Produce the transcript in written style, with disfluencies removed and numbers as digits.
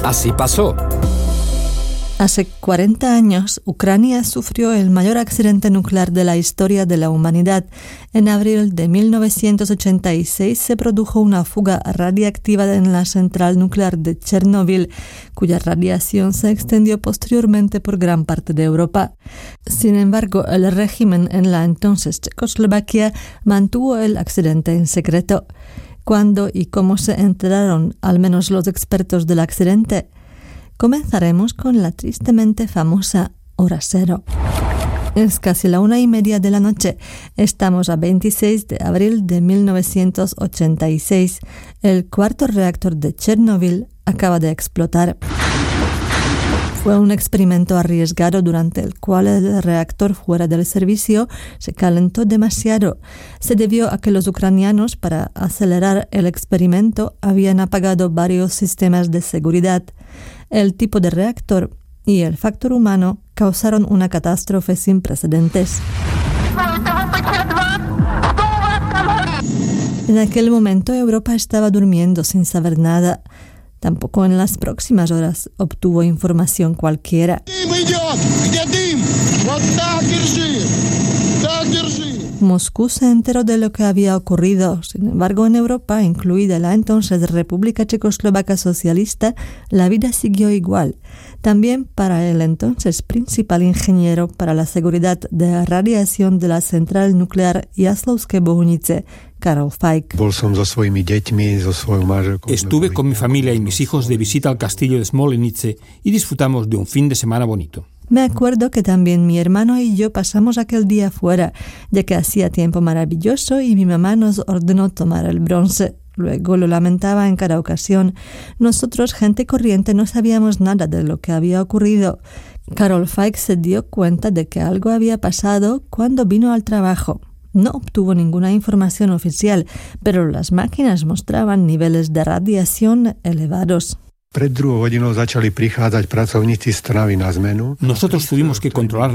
Así pasó. Hace 40 años, Ucrania sufrió el mayor accidente nuclear de la historia de la humanidad. En abril de 1986 se produjo una fuga radiactiva en la central nuclear de Chernóbil, cuya radiación se extendió posteriormente por gran parte de Europa. Sin embargo, el régimen en la entonces Checoslovaquia mantuvo el accidente en secreto. ¿Cuándo y cómo se enteraron, al menos los expertos del accidente? Comenzaremos con la tristemente famosa hora cero. Es casi la 1:30 de la noche. Estamos a 26 de abril de 1986. El cuarto reactor de Chernóbil acaba de explotar. Fue un experimento arriesgado durante el cual el reactor fuera del servicio se calentó demasiado. Se debió a que los ucranianos, para acelerar el experimento, habían apagado varios sistemas de seguridad. El tipo de reactor y el factor humano causaron una catástrofe sin precedentes. En aquel momento Europa estaba durmiendo sin saber nada. Tampoco en las próximas horas obtuvo información cualquiera. Moscú se enteró de lo que había ocurrido. Sin embargo, en Europa, incluida la entonces República Checoslovaca Socialista, la vida siguió igual. También para el entonces principal ingeniero para la seguridad de radiación de la central nuclear Jaslovské Bohunice, Karol Fajk. Estuve con mi familia y mis hijos de visita al castillo de Smolenice y disfrutamos de un fin de semana bonito. Me acuerdo que también mi hermano y yo pasamos aquel día fuera, ya que hacía tiempo maravilloso y mi mamá nos ordenó tomar el bronce. Luego lo lamentaba en cada ocasión. Nosotros, gente corriente, no sabíamos nada de lo que había ocurrido. Karol Fajk se dio cuenta de que algo había pasado cuando vino al trabajo. No obtuvo ninguna información oficial, pero las máquinas mostraban niveles de radiación elevados. Nosotros tuvimos que controlar